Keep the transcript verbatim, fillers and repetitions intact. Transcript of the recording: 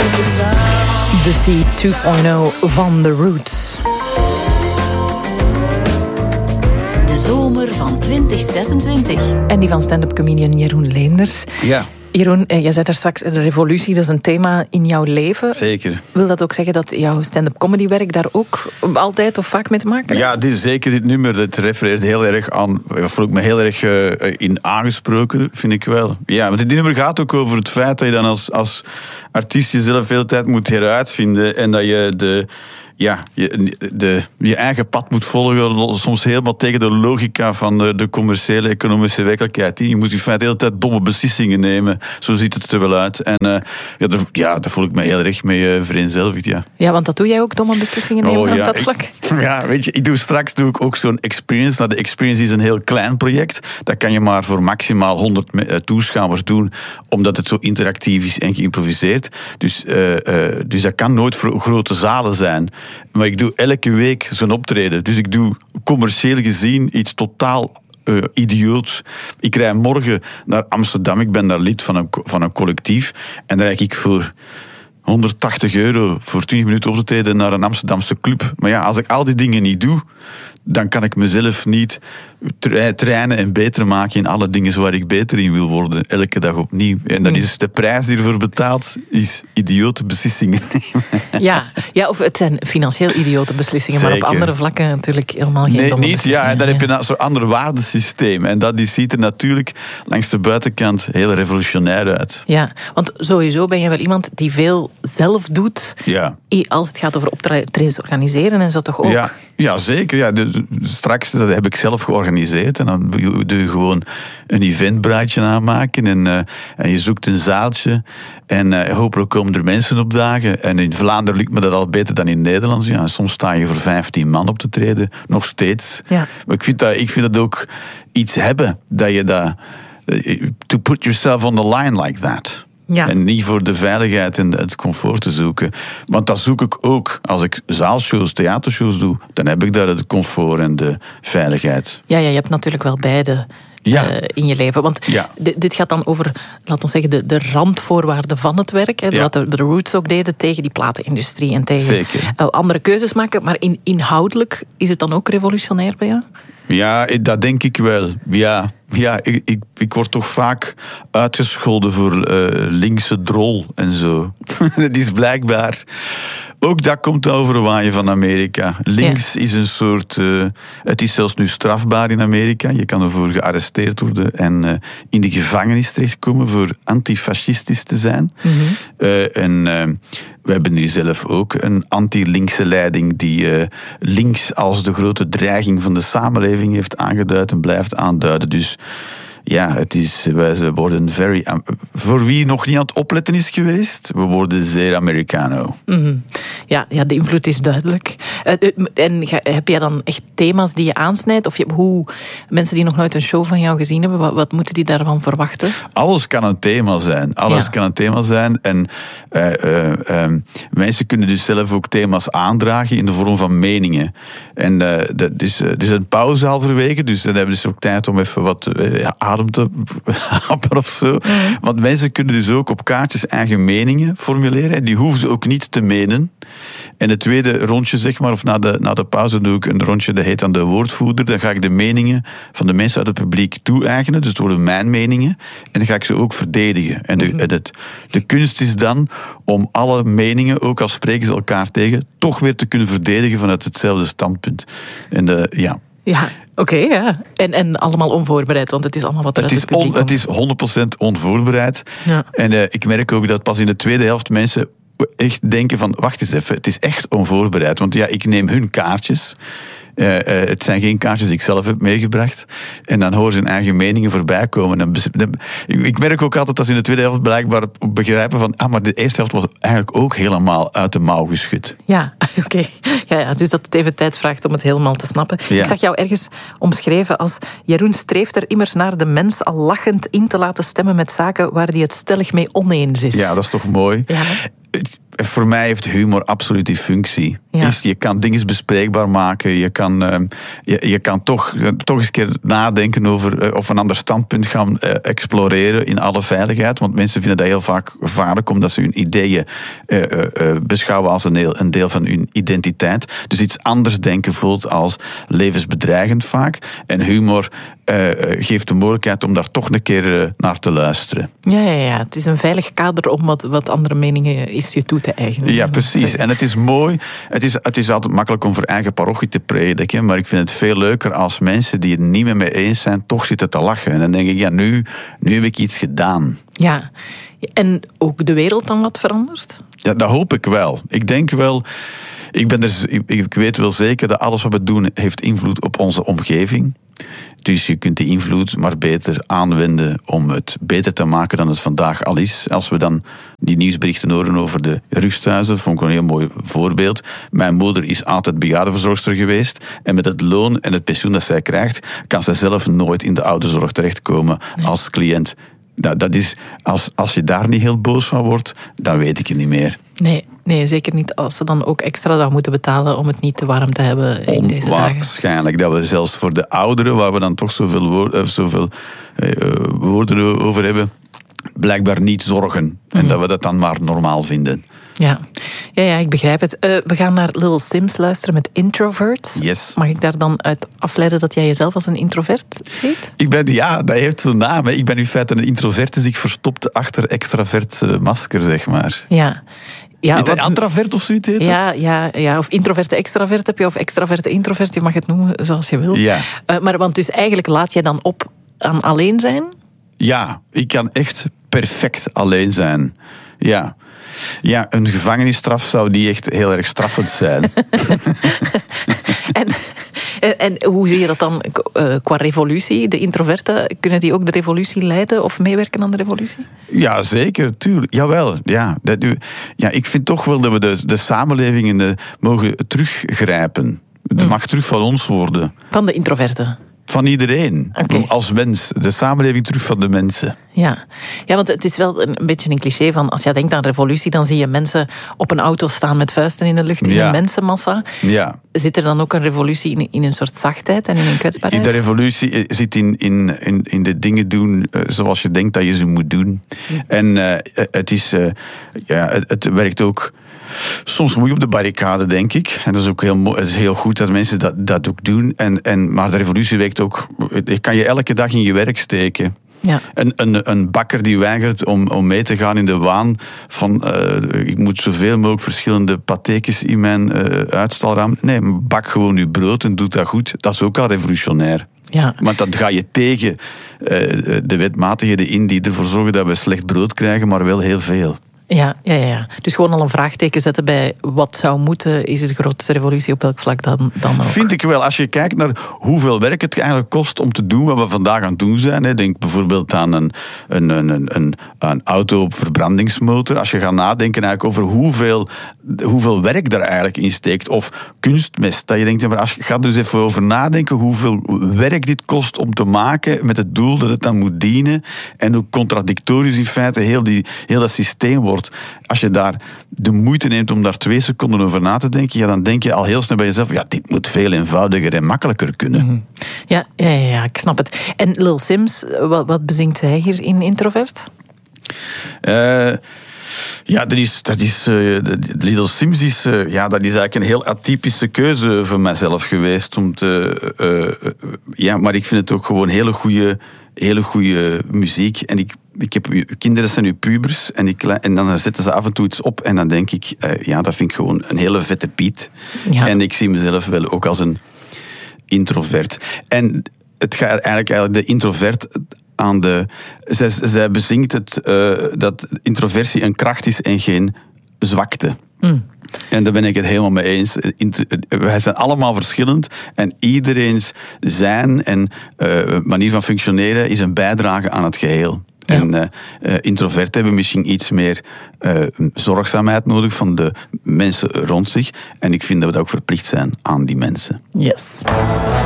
The Sea twee punt nul van The Roots. De zomer van twintig zesentwintig. En die van stand-up comedian Jeroen Leenders. Ja. Jeroen, jij zei daar straks, de revolutie, dat is een thema in jouw leven. Zeker. Wil dat ook zeggen dat jouw stand-up comedywerk daar ook altijd of vaak mee te maken heeft? Ja, dit is zeker dit nummer. Dat refereert heel erg aan... Dat voel ik me heel erg uh, in aangesproken, vind ik wel. Ja, want dit nummer gaat ook over het feit dat je dan als, als artiest jezelf de hele tijd moet heruitvinden en dat je de... Ja, je, de, je eigen pad moet volgen, soms helemaal tegen de logica van de, de commerciële, economische werkelijkheid. Je moet in feite de hele tijd domme beslissingen nemen. Zo ziet het er wel uit. En uh, ja, daar, ja, daar voel ik me heel erg mee uh, vereenzelvigd, ja. Ja, want dat doe jij ook, domme beslissingen nemen oh, op ja, dat ik, vlak? Ja, weet je, ik doe straks doe ik ook zo'n experience. Nou, de experience is een heel klein project. Dat kan je maar voor maximaal honderd uh, toeschouwers doen, omdat het zo interactief is en geïmproviseerd. Dus, uh, uh, dus dat kan nooit voor grote zalen zijn. Maar ik doe elke week zo'n optreden. Dus ik doe commercieel gezien iets totaal uh, idioots. Ik rij morgen naar Amsterdam. Ik ben daar lid van een, van een collectief. En dan rijd ik voor honderdtachtig euro voor twintig minuten op te treden naar een Amsterdamse club. Maar ja, als ik al die dingen niet doe, dan kan ik mezelf niet trainen en beter maken in alle dingen waar ik beter in wil worden. Elke dag opnieuw. En dan is de prijs die ervoor betaald, is idiote beslissingen nemen. Ja, ja, of het zijn financieel idiote beslissingen, Zeker. Maar op andere vlakken natuurlijk helemaal geen nee, domme niet, beslissingen. Ja, en dan ja. heb je een soort ander waardesysteem. En dat die ziet er natuurlijk langs de buitenkant heel revolutionair uit. Ja, want sowieso ben je wel iemand die veel zelf doet. Ja. Als het gaat over optredens organiseren en zo toch ook? Ja, ja zeker. Ja, de, straks, dat heb ik zelf georganiseerd. En dan doe je gewoon een eventbruidje aanmaken. En, uh, en je zoekt een zaaltje. En uh, hopelijk komen er mensen op dagen. En in Vlaanderen lukt me dat al beter dan in Nederland. Ja, en soms sta je voor vijftien man op te treden. Nog steeds. Ja. Maar ik vind, dat, ik vind dat ook iets hebben. Dat je dat... To put yourself on the line like that. Ja. En niet voor de veiligheid en het comfort te zoeken. Want dat zoek ik ook. Als ik zaalshows, theatershows doe, dan heb ik daar het comfort en de veiligheid. Ja, ja, je hebt natuurlijk wel beide ja. uh, in je leven. Want ja. d- dit gaat dan over, laten we zeggen, de, de randvoorwaarden van het werk. Hè, ja. Wat de, de Roots ook deden tegen die platenindustrie en tegen Zeker. Uh, andere keuzes maken. Maar in, inhoudelijk is het dan ook revolutionair bij jou? Ja, dat denk ik wel. Ja, ja ik, ik, ik word toch vaak uitgescholden voor uh, linkse drol en zo. Dat is blijkbaar... Ook dat komt overwaaien van Amerika. Links ja. is een soort... Uh, het is zelfs nu strafbaar in Amerika. Je kan ervoor gearresteerd worden en uh, in de gevangenis terechtkomen voor antifascistisch te zijn. Mm-hmm. Uh, en uh, we hebben nu zelf ook een anti-linkse leiding die uh, links als de grote dreiging van de samenleving heeft aangeduid en blijft aanduiden. Dus ja, het is, wij worden very... Voor wie nog niet aan het opletten is geweest, we worden zeer Americano. Mm-hmm. Ja, ja, de invloed is duidelijk. Uh, en heb jij dan echt thema's die je aansnijdt? Of je, hoe mensen die nog nooit een show van jou gezien hebben, wat, wat moeten die daarvan verwachten? Alles kan een thema zijn. Alles ja. kan een thema zijn. En uh, uh, uh, mensen kunnen dus zelf ook thema's aandragen in de vorm van meningen. En uh, dat is, uh, er is een pauze halverwege, dus dan hebben ze dus ook tijd om even wat uh, adem te happen of zo. Mm. Want mensen kunnen dus ook op kaartjes eigen meningen formuleren. En die hoeven ze ook niet te menen. En het tweede rondje, zeg maar, of na de, na de pauze doe ik een rondje, dat heet dan de woordvoerder. Dan ga ik de meningen van de mensen uit het publiek toe-eigenen. Dus het worden mijn meningen. En dan ga ik ze ook verdedigen. En de, mm-hmm. het, de kunst is dan om alle meningen, ook al spreken ze elkaar tegen, toch weer te kunnen verdedigen vanuit hetzelfde standpunt. En de, ja... Ja, oké, okay, ja. En, en allemaal onvoorbereid, want het is allemaal wat er het uit is het publiek on, komt. Het is honderd procent onvoorbereid. Ja. En uh, ik merk ook dat pas in de tweede helft mensen echt denken van, wacht eens even, het is echt onvoorbereid. Want ja, ik neem hun kaartjes. Uh, uh, het zijn geen kaartjes die ik zelf heb meegebracht. En dan horen ze hun eigen meningen voorbij komen. En be- ik, ik merk ook altijd dat ze in de tweede helft blijkbaar begrijpen van, ah, maar de eerste helft was eigenlijk ook helemaal uit de mouw geschud. Ja, oké. Okay. Ja, ja, dus dat het even tijd vraagt om het helemaal te snappen. Ja. Ik zag jou ergens omschreven als Jeroen streeft er immers naar de mens al lachend in te laten stemmen met zaken waar hij het stellig mee oneens is. Ja, dat is toch mooi. Ja. voor mij heeft humor absoluut die functie. Ja. Is, je kan dingen bespreekbaar maken. Je kan, uh, je, je kan toch, uh, toch eens een keer nadenken over... Uh, of een ander standpunt gaan uh, exploreren in alle veiligheid. Want mensen vinden dat heel vaak gevaarlijk... omdat ze hun ideeën uh, uh, uh, beschouwen als een deel, een deel van hun identiteit. Dus iets anders denken voelt als levensbedreigend vaak. En humor uh, geeft de mogelijkheid om daar toch een keer uh, naar te luisteren. Ja, ja, ja, het is een veilig kader om wat, wat andere meningen is je toe te eigenen. Ja, precies. En het is mooi. Het is, het is altijd makkelijk om voor eigen parochie te prediken, maar ik vind het veel leuker als mensen die het niet met me eens zijn, toch zitten te lachen. En dan denk ik, ja, nu, nu heb ik iets gedaan. Ja, en ook de wereld dan wat verandert? Ja, dat hoop ik wel. Ik denk wel... Ik, ben er, ik, ik weet wel zeker dat alles wat we doen heeft invloed op onze omgeving. Dus je kunt die invloed maar beter aanwenden om het beter te maken dan het vandaag al is. Als we dan die nieuwsberichten horen over de rusthuizen, vond ik een heel mooi voorbeeld. Mijn moeder is altijd bejaardenverzorgster geweest. En met het loon en het pensioen dat zij krijgt, kan zij zelf nooit in de ouderenzorg terechtkomen als cliënt. Dat, dat is, als, als je daar niet heel boos van wordt, dan weet ik het niet meer. Nee, nee, zeker niet als ze dan ook extra zou moeten betalen om het niet te warm te hebben in deze dagen. Waarschijnlijk dat we zelfs voor de ouderen, waar we dan toch zoveel, woord, uh, zoveel uh, woorden over hebben, blijkbaar niet zorgen. Mm-hmm. En dat we dat dan maar normaal vinden. Ja, ja, ja ik begrijp het. Uh, we gaan naar Little Sims luisteren met Introvert. Yes. Mag ik daar dan uit afleiden dat jij jezelf als een introvert ziet? Ik ben, ja, dat heeft zo'n naam. Hè. Ik ben in feite een introvert, dus ik verstopte achter extravert uh, masker, zeg maar. Ja. Ja, is dat introvert of zoiets heet ja, ja, ja, of introverte extravert heb je, of extraverte introvert, je mag het noemen zoals je wil. Ja. Uh, maar want dus eigenlijk laat je dan op aan alleen zijn? Ja, ik kan echt perfect alleen zijn. Ja. Ja, een gevangenisstraf zou die echt heel erg straffend zijn. en, en hoe zie je dat dan uh, qua revolutie? De introverten, kunnen die ook de revolutie leiden of meewerken aan de revolutie? Ja, zeker, tuurlijk. Jawel, ja. Dat, ja. Ik vind toch wel dat we de, de samenleving in de, mogen teruggrijpen. Het hm. mag terug van ons worden. Van de introverten? Van iedereen. Okay. Als mens. De samenleving terug van de mensen. Ja. Ja, want het is wel een beetje een cliché van... als je denkt aan revolutie, dan zie je mensen op een auto staan met vuisten in de lucht in ja. een mensenmassa. Ja. Zit er dan ook een revolutie in, in een soort zachtheid en in een kwetsbaarheid? De revolutie zit in, in, in, in de dingen doen zoals je denkt dat je ze moet doen. Ja. En uh, het, is, uh, ja, het, het werkt ook... Soms moet je op de barricade, denk ik. En dat is ook heel, het is heel goed dat mensen dat, dat ook doen. En, en, maar de revolutie werkt ook... Je kan je elke dag in je werk steken. Ja. Een, een, een bakker die weigert om, om mee te gaan in de waan van... Uh, ik moet zoveel mogelijk verschillende patékjes in mijn uh, uitstalraam... Nee, bak gewoon je brood en doe dat goed. Dat is ook al revolutionair. Ja. Want dan ga je tegen uh, de wetmatigheden in die ervoor zorgen dat we slecht brood krijgen, maar wel heel veel. Ja, ja, ja. Dus gewoon al een vraagteken zetten bij wat zou moeten, is het de grootste revolutie op welk vlak dan, dan ook? Vind ik wel. Als je kijkt naar hoeveel werk het eigenlijk kost om te doen wat we vandaag aan het doen zijn. Hè. Denk bijvoorbeeld aan een, een, een, een, een auto op verbrandingsmotor. Als je gaat nadenken eigenlijk over hoeveel, hoeveel werk daar eigenlijk in steekt. Of kunstmest. Dat je denkt, maar als je gaat dus even over nadenken hoeveel werk dit kost om te maken met het doel dat het dan moet dienen. En hoe contradictorisch in feite heel, die, heel dat systeem wordt. Als je daar de moeite neemt om daar twee seconden over na te denken, ja, dan denk je al heel snel bij jezelf, ja, dit moet veel eenvoudiger en makkelijker kunnen. Mm-hmm. Ja, ja, ja, ik snap het. En Lil Sims, wat, wat bezingt hij hier in Introvert? Uh, Ja, dat is, dat is, uh, Little Sims is, uh, ja, dat is eigenlijk een heel atypische keuze voor mijzelf geweest. Om te, uh, uh, ja, maar ik vind het ook gewoon hele goede, hele goede muziek. En ik, ik heb kinderen zijn nu pubers en, ik, en dan zetten ze af en toe iets op en dan denk ik, uh, ja, dat vind ik gewoon een hele vette beat. Ja. En ik zie mezelf wel ook als een introvert. En het gaat eigenlijk, eigenlijk de introvert aan de... Zij, zij bezingt het, uh, dat introversie een kracht is en geen zwakte. Mm. En daar ben ik het helemaal mee eens. Wij zijn allemaal verschillend en iedereen's zijn en uh, manier van functioneren is een bijdrage aan het geheel. Ja. En uh, uh, introverten hebben misschien iets meer uh, zorgzaamheid nodig van de mensen rond zich. En ik vind dat we dat ook verplicht zijn aan die mensen. Yes.